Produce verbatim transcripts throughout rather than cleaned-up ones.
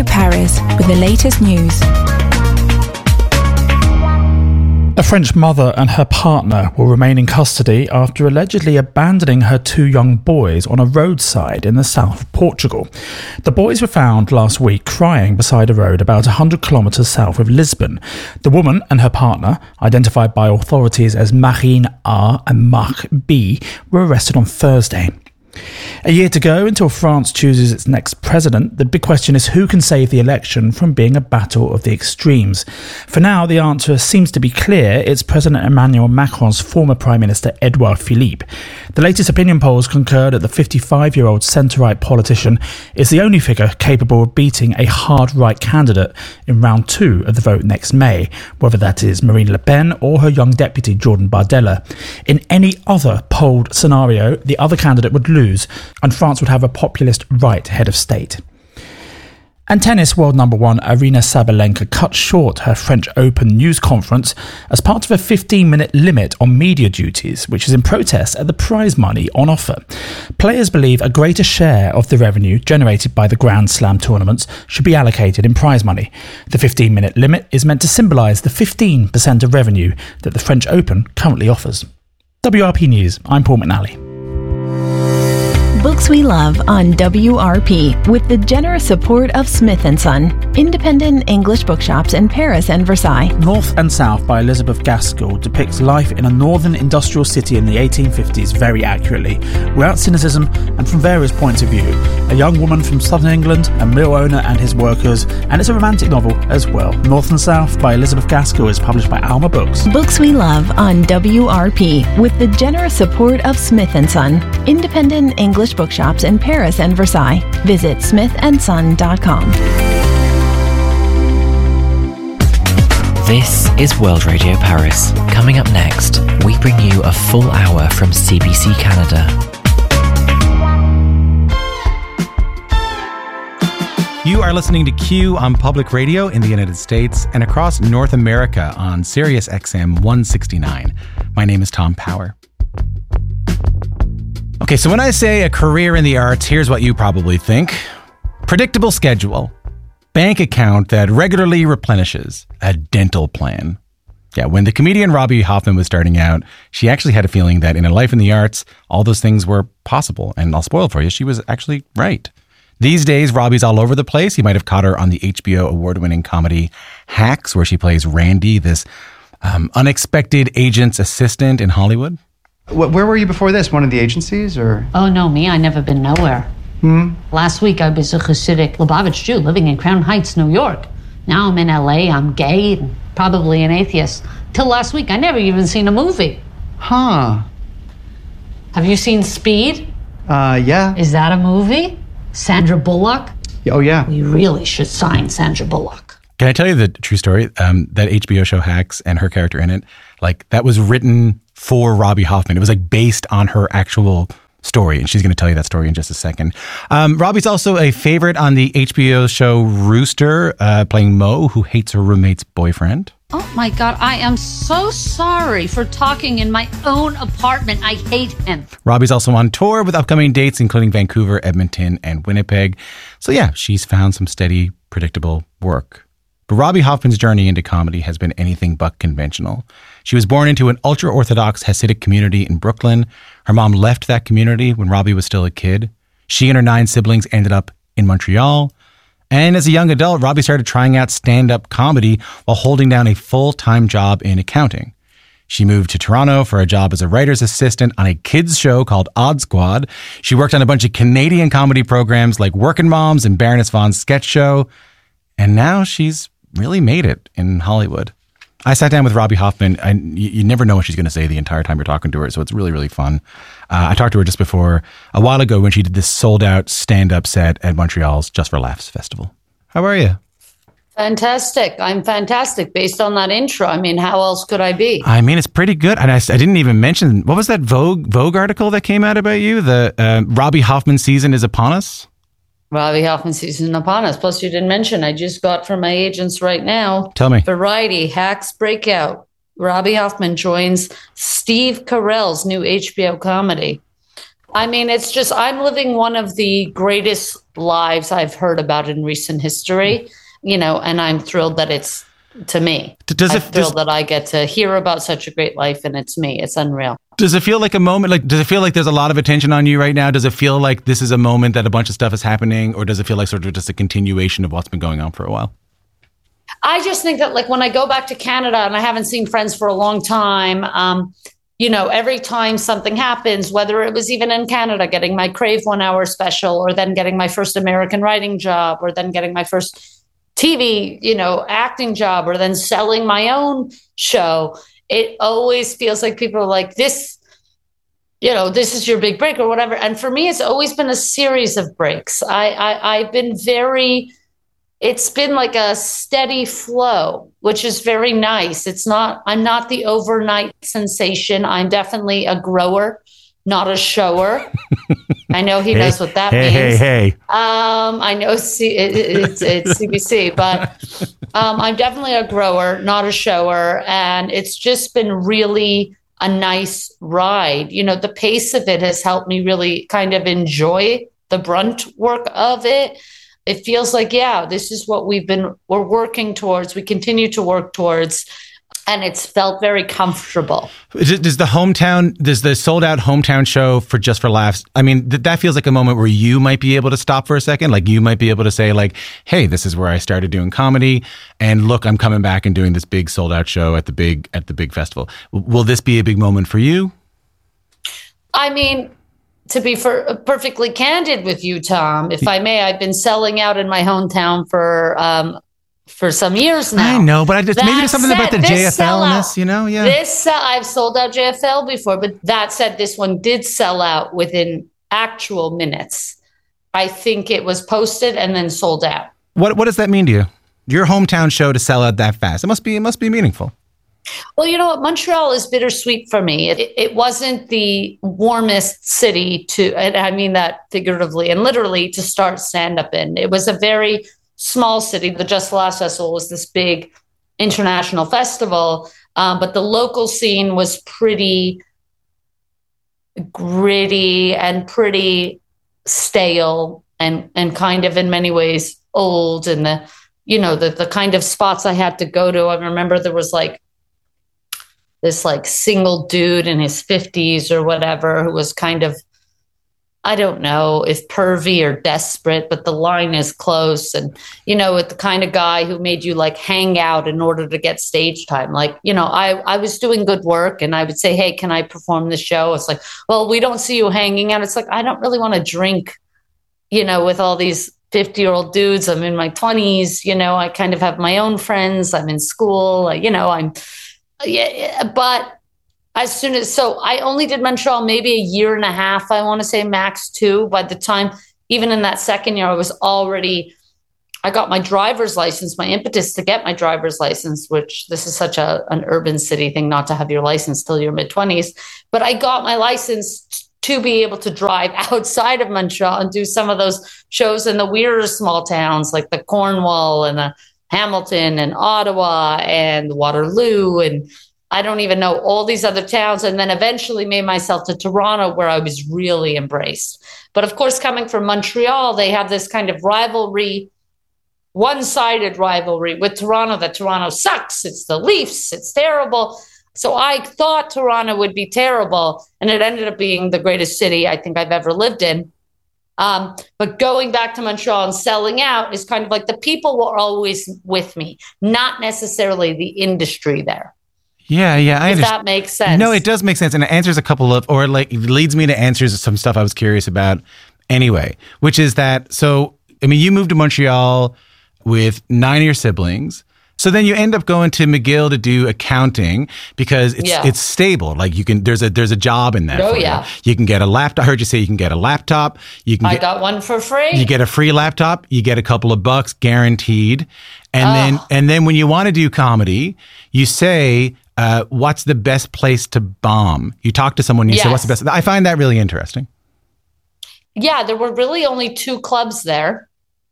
Radio Paris with the latest news. A French mother and her partner will remain in custody after allegedly abandoning her two young boys on a roadside in the south of Portugal. The boys were found last week crying beside a road about one hundred kilometres south of Lisbon. The woman and her partner, identified by authorities as Marine A and Marc B, were arrested on Thursday. A year to go until France chooses its next president, the big question is who can save the election from being a battle of the extremes. For now, the answer seems to be clear. It's President Emmanuel Macron's former Prime Minister Edouard Philippe. The latest opinion polls concur that the fifty-five-year-old centre-right politician is the only figure capable of beating a hard-right candidate in round two of the vote next May, whether that is Marine Le Pen or her young deputy Jordan Bardella. In any other polled scenario, the other candidate would lose, and France would have a populist right head of state. And tennis world number one Aryna Sabalenka cut short her French Open news conference as part of a fifteen-minute limit on media duties, which is in protest at the prize money on offer. Players believe a greater share of the revenue generated by the Grand Slam tournaments should be allocated in prize money. The fifteen-minute limit is meant to symbolise the fifteen percent of revenue that the French Open currently offers. W R P News, I'm Paul McNally. Books we love on W R P with the generous support of Smith and Son, independent English bookshops in Paris and Versailles. North and South by Elizabeth Gaskell depicts life in a northern industrial city in the eighteen fifties very accurately, without cynicism and from various points of view. A young woman from southern England, a mill owner and his workers, and it's a romantic novel as well. North and South by Elizabeth Gaskell is published by Alma Books. Books we love on W R P with the generous support of Smith and Son, independent English bookshops in Paris and Versailles. Visit smith and son dot com. This is World Radio Paris. Coming up next, we bring you a full hour from C B C Canada. You are listening to Q on Public Radio in the United States and across North America on Sirius X M one sixty-nine. My name is Tom Power. Okay, so when I say a career in the arts, here's what you probably think. Predictable schedule. Bank account that regularly replenishes. A dental plan. Yeah, when the comedian Robbie Hoffman was starting out, she actually had a feeling that in a life in the arts, all those things were possible. And I'll spoil it for you, she was actually right. These days, Robbie's all over the place. You might have caught her on the H B O award-winning comedy Hacks, where she plays Randy, this um, unexpected agent's assistant in Hollywood. Where were you before this? One of the agencies, or? Oh, no, me. I never been nowhere. Hmm? Last week, I was a Hasidic Lubavitch Jew living in Crown Heights, New York. Now I'm in L A. I'm gay and probably an atheist. Till last week, I never even seen a movie. Huh. Have you seen Speed? Uh, yeah. Is that a movie? Sandra Bullock? Oh, yeah. We really should sign Sandra Bullock. Can I tell you the true story? Um, that H B O show Hacks and her character in it, like that was written for Robbie Hoffman. It was like based on her actual story, and she's going to tell you that story in just a second. Um, Robbie's also a favorite on the H B O show Rooster, uh, playing Mo, who hates her roommate's boyfriend. Oh my God, I am so sorry for talking in my own apartment. I hate him. Robbie's also on tour with upcoming dates, including Vancouver, Edmonton, and Winnipeg. So yeah, she's found some steady, predictable work. But Robbie Hoffman's journey into comedy has been anything but conventional. She was born into an ultra-Orthodox Hasidic community in Brooklyn. Her mom left that community when Robbie was still a kid. She and her nine siblings ended up in Montreal. And as a young adult, Robbie started trying out stand-up comedy while holding down a full-time job in accounting. She moved to Toronto for a job as a writer's assistant on a kids show called Odd Squad. She worked on a bunch of Canadian comedy programs like Workin' Moms and Baroness Vaughn's sketch show. And now she's really made it in Hollywood. I sat down with Robbie Hoffman. I, you, you never know what she's going to say the entire time you're talking to her, so it's really, really fun. Uh, I talked to her just before, a while ago, when she did this sold-out stand-up set at Montreal's Just for Laughs festival. How are you? Fantastic. I'm fantastic based on that intro. I mean, how else could I be? I mean, it's pretty good. And I, I didn't even mention, what was that Vogue Vogue article that came out about you? The uh, Robbie Hoffman season is upon us? Robbie Hoffman season upon us. Plus, you didn't mention, I just got from my agents right now. Tell me. Variety, Hacks Breakout. Robbie Hoffman joins Steve Carell's new H B O comedy. I mean, it's just, I'm living one of the greatest lives I've heard about in recent history, you know, and I'm thrilled that it's to me. Does I'm it, thrilled does, that I get to hear about such a great life and it's me. It's unreal. Does it feel like a moment, like, does it feel like there's a lot of attention on you right now? Does it feel like this is a moment that a bunch of stuff is happening, or does it feel like sort of just a continuation of what's been going on for a while? I just think that, like, when I go back to Canada and I haven't seen friends for a long time, um, you know, every time something happens, whether it was even in Canada, getting my Crave one hour special, or then getting my first American writing job, or then getting my first T V, you know, acting job, or then selling my own show, it always feels like people are like, this, you know, this is your big break or whatever. And for me, it's always been a series of breaks. I, I I've been very... It's been like a steady flow, which is very nice. It's not, I'm not the overnight sensation. I'm definitely a grower, not a shower. I know he hey, knows what that hey, means. Hey, hey, Um, I know C, it, it's, it's C B C, but um, I'm definitely a grower, not a shower. And it's just been really a nice ride. You know, the pace of it has helped me really kind of enjoy the brunt work of it. It feels like, yeah, this is what we've been, we're working towards. We continue to work towards, and it's felt very comfortable. Does the hometown, does the sold out hometown show for Just for Laughs, I mean, th- that feels like a moment where you might be able to stop for a second. Like you might be able to say like, hey, this is where I started doing comedy. And look, I'm coming back and doing this big sold out show at the big, at the big festival. W- will this be a big moment for you? I mean, to be for, perfectly candid with you, Tom, if I may, I've been selling out in my hometown for um, for some years now. I know, but I just, that maybe there's something said, about the J F L in this, you know? Yeah. This, uh, I've sold out J F L before, but that said, this one did sell out within actual minutes. I think it was posted and then sold out. What What does that mean to you? Your hometown show to sell out that fast? It must be. It must be meaningful. Well, you know what? Montreal is bittersweet for me. It, it wasn't the warmest city to, and I mean that figuratively and literally, to start stand-up in. It was a very small city. The Just for Laughs Festival was this big international festival, um, but the local scene was pretty gritty and pretty stale and, and kind of in many ways old. And the, you know, the, the kind of spots I had to go to, I remember there was like, this like single dude in his fifties or whatever who was kind of, I don't know if pervy or desperate, but the line is close. And, you know, with the kind of guy who made you like hang out in order to get stage time. Like, you know, I, I was doing good work and I would say, hey, can I perform the show? It's like, well, we don't see you hanging out. It's like, I don't really want to drink, you know, with all these fifty year old dudes. I'm in my twenties, you know, I kind of have my own friends. I'm in school, you know, I'm, Yeah, but as soon as, so I only did Montreal maybe a year and a half, I want to say max two. By the time, even in that second year, I was already, I got my driver's license, my impetus to get my driver's license, which this is such a an urban city thing not to have your license till your mid twenties. But I got my license to be able to drive outside of Montreal and do some of those shows in the weirder small towns like the Cornwall and the Hamilton and Ottawa and Waterloo, and I don't even know all these other towns, and then eventually made myself to Toronto, where I was really embraced. But of course, coming from Montreal, they have this kind of rivalry, one-sided rivalry with Toronto, that Toronto sucks, it's the Leafs, it's terrible. So I thought Toronto would be terrible, and it ended up being the greatest city I think I've ever lived in. Um, but going back to Montreal and selling out is kind of like the people were always with me, not necessarily the industry there. Yeah, yeah. I If understand. that makes sense. No, it does make sense. And it answers a couple of, or like it leads me to answers some stuff I was curious about anyway, which is that, so, I mean, you moved to Montreal with nine of your siblings. So then you end up going to McGill to do accounting because it's Yeah. it's stable. Like you can, there's a there's a job in that. Oh, for yeah. You. You can get a laptop. I heard you say you can get a laptop. You can I get, got one for free. you get a free laptop. You get a couple of bucks guaranteed. And Oh. then and then when you want to do comedy, you say, uh, what's the best place to bomb? You talk to someone, you say, what's the Yes. best? I find that really interesting. Yeah, there were really only two clubs there.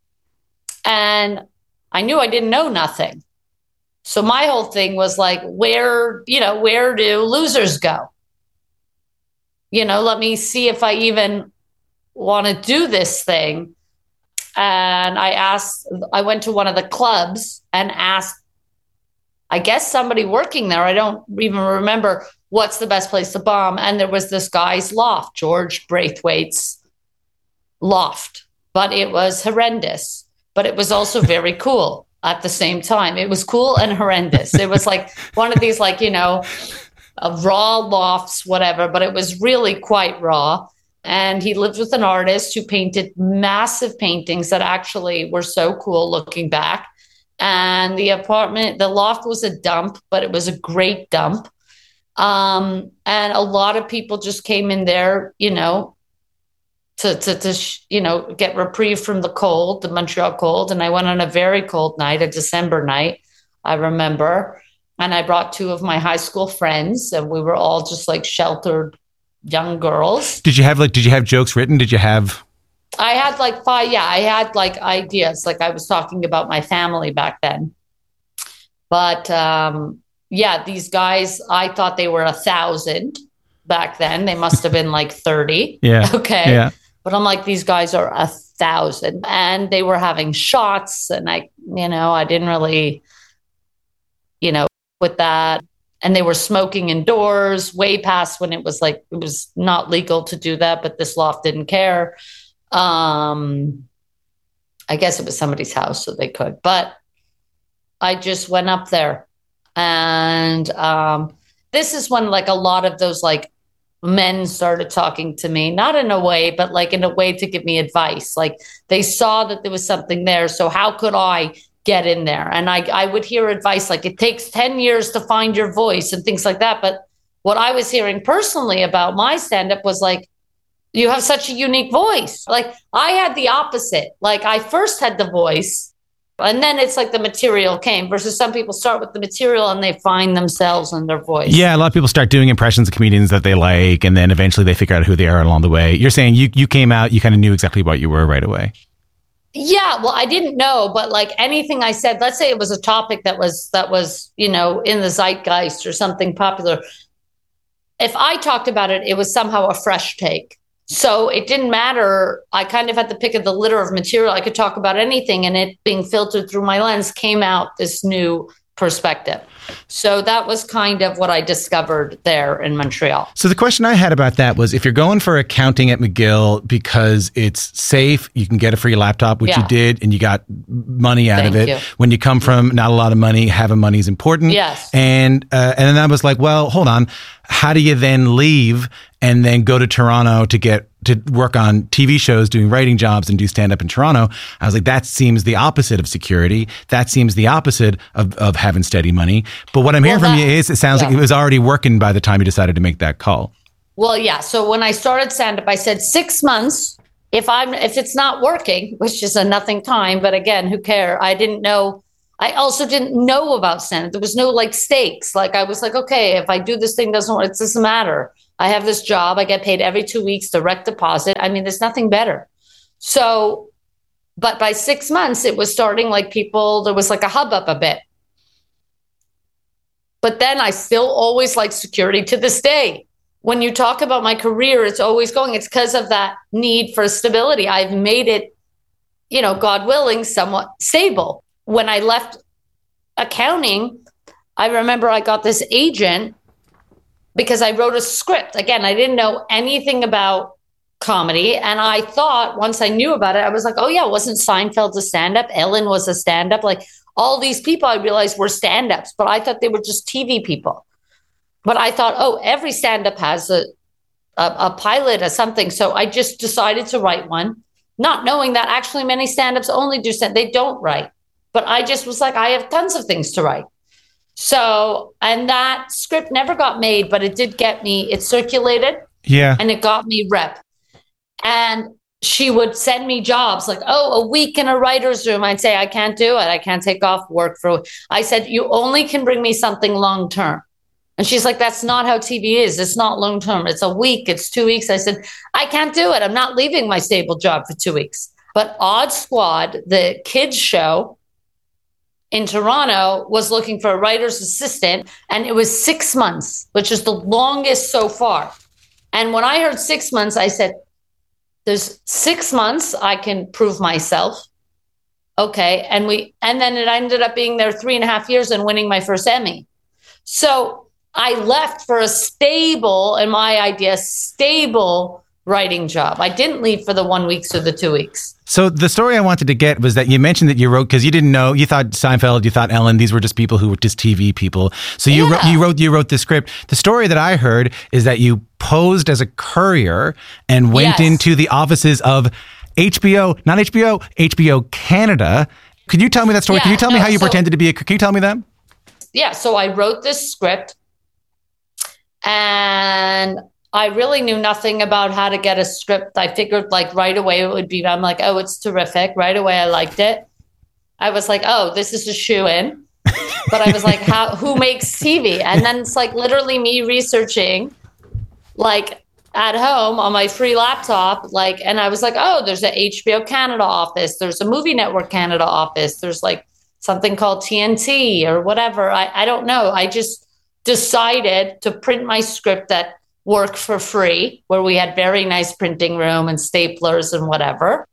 And I knew I didn't know nothing. So my whole thing was like, where, you know, where do losers go? you know, let me see if I even want to do this thing. And I asked, I went to one of the clubs and asked, I guess somebody working there, I don't even remember, what's the best place to bomb? And there was this guy's loft, George Braithwaite's loft. But it was horrendous. But it was also very cool at the same time. It was cool and horrendous. It was like one of these, like, you know, uh, raw lofts, whatever, but it was really quite raw. And he lived with an artist who painted massive paintings that actually were so cool looking back. And the apartment, the loft was a dump, but it was a great dump. Um, and a lot of people just came in there, you know, to, to, to, you know, get reprieve from the cold, the Montreal cold. And I went on a very cold night, a December night, I remember. And I brought two of my high school friends, and we were all just like sheltered young girls. Did you have like, did you have jokes written? Did you have? I had like five, yeah, I had like ideas. Like I was talking about my family back then. But um, yeah, these guys, I thought they were a thousand back then. They must have been like thirty. Yeah. Okay. Yeah. But I'm like, these guys are a thousand. And they were having shots. And I, you know, I didn't really, you know, with that. And they were smoking indoors way past when it was like, it was not legal to do that, but this loft didn't care. Um, I guess it was somebody's house, so they could. But I just went up there. And um, this is when like a lot of those like men started talking to me, not in a way, but like in a way to give me advice. Like they saw that there was something there. So how could I get in there? And I, I would hear advice like it takes ten years to find your voice and things like that. But what I was hearing personally about my stand-up was like, you have such a unique voice. Like I had the opposite. Like I first had the voice and then it's like the material came, versus some people start with the material and they find themselves in their voice. Yeah, a lot of people start doing impressions of comedians that they like, and then eventually they figure out who they are along the way. You're saying you, you came out, you kind of knew exactly what you were right away. Yeah, well, I didn't know, but like anything I said, let's say it was a topic that was, that was, you know, in the zeitgeist or something popular. If I talked about it, it was somehow a fresh take. So it didn't matter. I kind of had the pick of the litter of material. I could talk about anything, and it being filtered through my lens came out this new perspective. So that was kind of what I discovered there in Montreal. So the question I had about that was, if you're going for accounting at McGill because it's safe, you can get a free laptop, which Yeah. you did, and you got money out Thank of it. you. When you come from not a lot of money, having money is important. Yes. And uh, and then I was like, well, hold on. How do you then leave and then go to Toronto to get to work on T V shows, doing writing jobs, and do stand-up in Toronto? I was like, that seems the opposite of security. That seems the opposite of, of having steady money. But what I'm hearing Well, from that- you is it sounds yeah. like it was already working by the time you decided to make that call. Well, yeah. So when I started stand-up, I said six months. If I'm, if it's not working, which is a nothing time, but again, who care? I didn't know. I also didn't know about stand-up. There was no like stakes. Like I was like, okay, if I do this thing doesn't work, it doesn't matter. I have this job. I get paid every two weeks, direct deposit. I mean, there's nothing better. So, but by six months, it was starting like people, there was like a hubbub a bit. But then I still always like security to this day. When you talk about my career, it's always going. It's because of that need for stability. I've made it, you know, God willing, somewhat stable. When I left accounting, I remember I got this agent because I wrote a script. Again, I didn't know anything about comedy. And I thought once I knew about it, I was like, oh yeah, wasn't Seinfeld a stand-up? Ellen was a stand-up. Like all these people I realized were stand-ups, but I thought they were just T V people. But I thought, oh, every stand-up has a, a, a pilot or something. So I just decided to write one, not knowing that actually many stand-ups only do stand, they don't write. But I just was like, I have tons of things to write. So, and that script never got made, but it did get me, it circulated. Yeah. And it got me rep. And she would send me jobs like, oh, a week in a writer's room. I'd say, I can't do it. I can't take off work for, I said, you only can bring me something long-term. And she's like, that's not how T V is. It's not long-term. It's a week. It's two weeks. I said, I can't do it. I'm not leaving my stable job for two weeks. But Odd Squad, the kids show in Toronto, was looking for a writer's assistant. And it was six months, which is the longest so far. And when I heard six months, I said, there's six months I can prove myself. Okay. And we, and then it ended up being there three and a half years and winning my first Emmy. So I left for a stable, in my idea, stable writing job. I didn't leave for the one weeks or the two weeks. So the story I wanted to get was that you mentioned that you wrote, because you didn't know, you thought Seinfeld, you thought Ellen, these were just people who were just T V people. So you, Yeah. wrote, you wrote, you wrote the script. The story that I heard is that you posed as a courier and went Yes. into the offices of H B O, not H B O, H B O Canada. Could you tell me that story? Yeah, Can you tell me no, how you so- pretended to be a, can you tell me that? Yeah. So I wrote this script and I really knew nothing about how to get a script. I figured like right away it would be, I'm like, oh, it's terrific. Right away I liked it. I was like, oh, this is a shoe-in. But I was like, how, who makes T V? And then it's like literally me researching like at home on my free laptop, like, and I was like, oh, there's a H B O Canada office. There's a Movie Network Canada office. There's like something called T N T or whatever. I, I don't know. I just decided to print my script at work for free, where we had very nice printing room and staplers and whatever.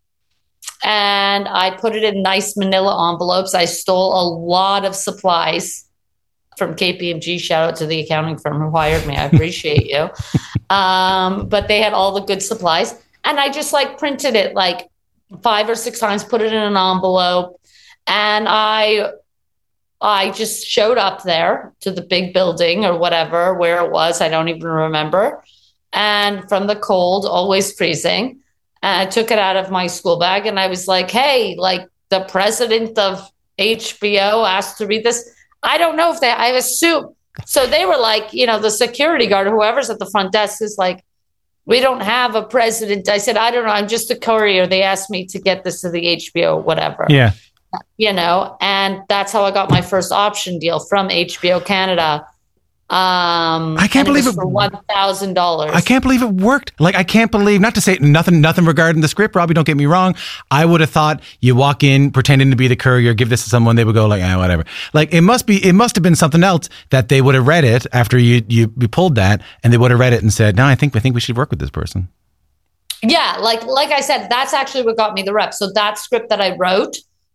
And I put it in nice manila envelopes. I stole a lot of supplies from K P M G. Shout out to the accounting firm who hired me. I appreciate you. Um, but they had all the good supplies. And I just like printed it like five or six times, put it in an envelope. And I I just showed up there to the big building or whatever, where it was. I don't even remember. And from the cold, always freezing, I took it out of my school bag and I was like, hey, like the president of H B O asked to read this. I don't know if they, I assume. So they were like, you know, the security guard, whoever's at the front desk is like, we don't have a president. I said, I don't know. I'm just a courier. They asked me to get this to the H B O, whatever. Yeah. You know, and that's how I got my first option deal from H B O Canada. Um, I can't and believe it was it- for one thousand dollars. I can't believe it worked. Like, I can't believe, not to say nothing, nothing regarding the script, Robbie, don't get me wrong. I would have thought you walk in pretending to be the courier, give this to someone, they would go like, ah, whatever. Like, it must be, it must have been something else that they would have read it after you, you, you pulled that, and they would have read it and said, no, I think, I think we should work with this person. Yeah, like like I said, that's actually what got me the rep. So that script that I wrote,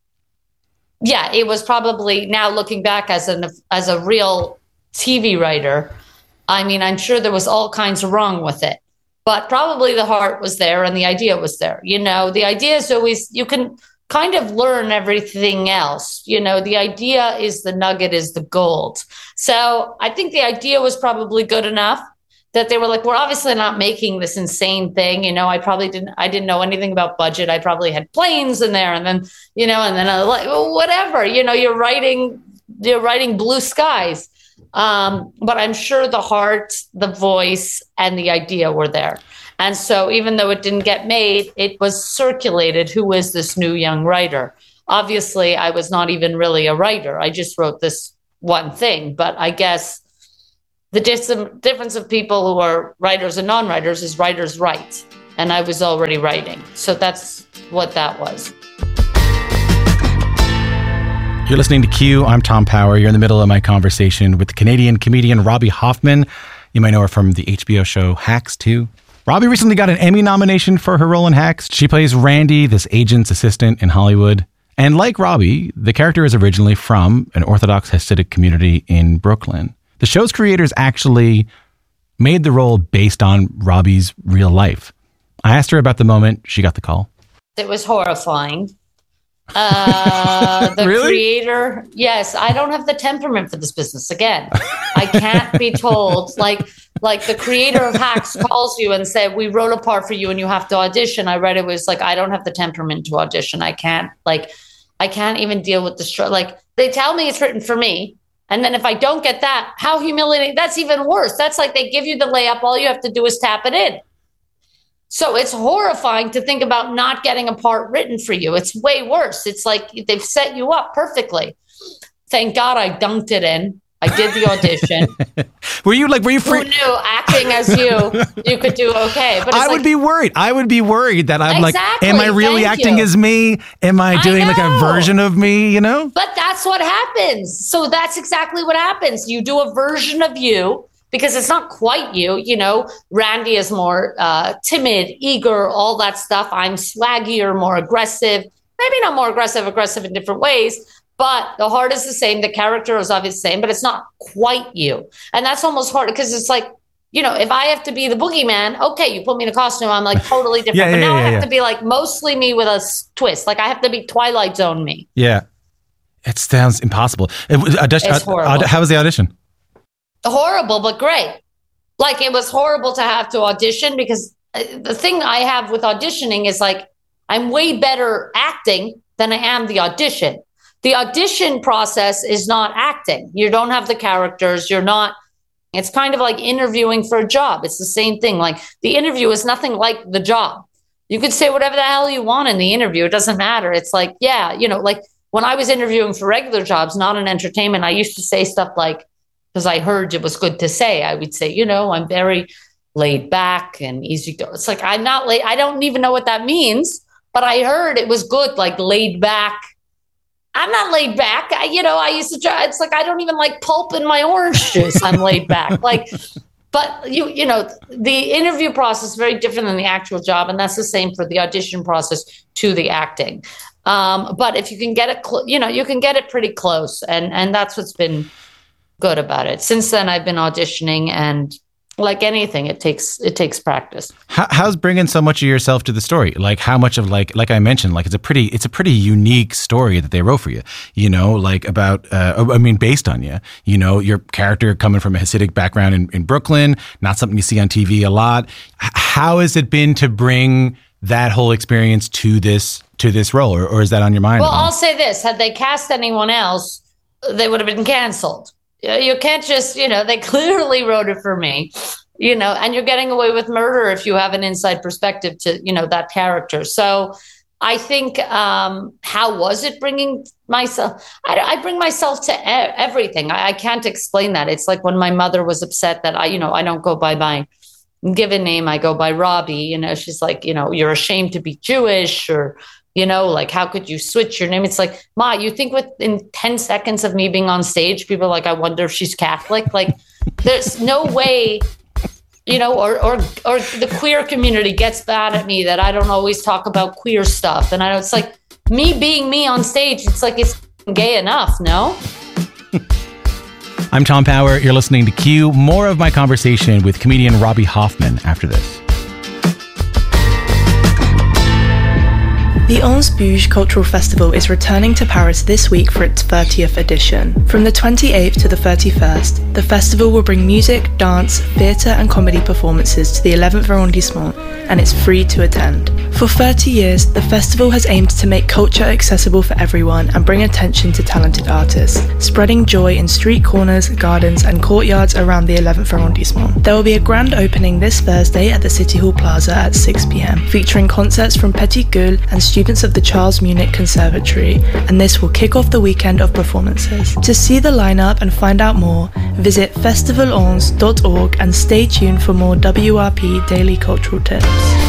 yeah, it was probably, now looking back as an as a real T V writer, I mean, I'm sure there was all kinds of wrong with it, but probably the heart was there and the idea was there. You know, the idea is always, you can kind of learn everything else. You know, the idea is the nugget, is the gold. So I think the idea was probably good enough that they were like, we're obviously not making this insane thing. You know, I probably didn't, I didn't know anything about budget. I probably had planes in there and then, you know, and then I like, well, whatever, you know, you're writing, you're writing blue skies. Um, but I'm sure the heart, the voice, and the idea were there. And so even though it didn't get made, it was circulated. Who is this new young writer? Obviously, I was not even really a writer. I just wrote this one thing. But I guess the dis- difference of people who are writers and non-writers is writers write. And I was already writing. So that's what that was. You're listening to Q. I'm Tom Power. You're in the middle of my conversation with the Canadian comedian Robbie Hoffman. You might know her from the H B O show Hacks, too. Robbie recently got an Emmy nomination for her role in Hacks. She plays Randy, this agent's assistant in Hollywood. And like Robbie, the character is originally from an Orthodox Hasidic community in Brooklyn. The show's creators actually made the role based on Robbie's real life. I asked her about the moment she got the call. It was horrifying. Uh, the Really? creator, yes, I don't have the temperament for this business. Again, I can't be told like like the creator of Hacks calls you and said, we wrote a part for you and you have to audition. I read it was like, I don't have the temperament to audition. I can't like I can't even deal with the str- like they tell me it's written for me. And then if I don't get that, how humiliating. That's even worse. That's like they give you the layup. All you have to do is tap it in. So it's horrifying to think about not getting a part written for you. It's way worse. It's like they've set you up perfectly. Thank God I dunked it in. I did the audition. Were you like, were you Who free? knew acting as you, you could do okay? But it's I like, would be worried. I would be worried that I'm Exactly. like, am I really Thank acting you. as me? Am I I doing like a know. version of me, you know? But that's what happens. So that's exactly what happens. You do a version of you because it's not quite you. You know, Randy is more uh, timid, eager, all that stuff. I'm swaggier, more aggressive, maybe not more aggressive, aggressive in different ways. But the heart is the same. The character is obviously the same, but it's not quite you. And that's almost hard because it's like, you know, if I have to be the boogeyman, okay, you put me in a costume, I'm like totally different. yeah, yeah, but now yeah, I have yeah. to be like mostly me with a s- twist. Like I have to be Twilight Zone me. Yeah. It sounds impossible. It was, audition, It's horrible. aud- how was the audition? Horrible, but great. Like it was horrible to have to audition because uh, the thing I have with auditioning is like, I'm way better acting than I am the audition. The audition process is not acting. You don't have the characters. You're not, it's kind of like interviewing for a job. It's the same thing. Like the interview is nothing like the job. You could say whatever the hell you want in the interview. It doesn't matter. It's like, yeah, you know, like when I was interviewing for regular jobs, not in entertainment, I used to say stuff like, because I heard it was good to say, I would say, you know, I'm very laid back and easy to, it's like, I'm not late. I don't even know what that means, but I heard it was good, like laid back. I'm not laid back. I, you know, I used to try, it's like, I don't even like pulp in my orange juice. I'm laid back. Like, but you, you know, the interview process is very different than the actual job. And that's the same for the audition process to the acting. Um, but if you can get it, cl- you know, you can get it pretty close. And, and that's what's been good about it. Since then I've been auditioning, and like anything, it takes it takes practice. How, how's bringing so much of yourself to the story? Like how much of like like I mentioned, like it's a pretty it's a pretty unique story that they wrote for you. You know, like about uh, I mean, based on you. You know, your character coming from a Hasidic background in, in Brooklyn, not something you see on T V a lot. H- how has it been to bring that whole experience to this to this role, or, or is that on your mind? Well, I'll say this: had they cast anyone else, they would have been canceled. You can't just, you know, they clearly wrote it for me, you know, and you're getting away with murder if you have an inside perspective to, you know, that character. So I think, um, how was it bringing myself? I, I bring myself to e- everything. I, I can't explain that. It's like when my mother was upset that I, you know, I don't go by my given name. I go by Robbie, you know, she's like, you know, you're ashamed to be Jewish, or, you know, like, how could you switch your name? It's like, Ma, you think within ten seconds of me being on stage, people are like, I wonder if she's Catholic. Like, there's no way, you know, or, or, or the queer community gets mad at me that I don't always talk about queer stuff. And I know it's like me being me on stage. It's like, it's gay enough. No? I'm Tom Power. You're listening to Q. More of my conversation with comedian Robbie Hoffman after this. The Onze Bouge Cultural Festival is returning to Paris this week for its thirtieth edition. From the twenty-eighth to the thirty-first, the festival will bring music, dance, theatre and comedy performances to the eleventh arrondissement, and it's free to attend. For thirty years, the festival has aimed to make culture accessible for everyone and bring attention to talented artists, spreading joy in street corners, gardens and courtyards around the eleventh arrondissement. There will be a grand opening this Thursday at the City Hall Plaza at six p.m, featuring concerts from Petit Gueule and students of the Charles Munich Conservatory, and this will kick off the weekend of performances. To see the lineup and find out more, visit festival onze dot org and stay tuned for more W R P daily cultural tips.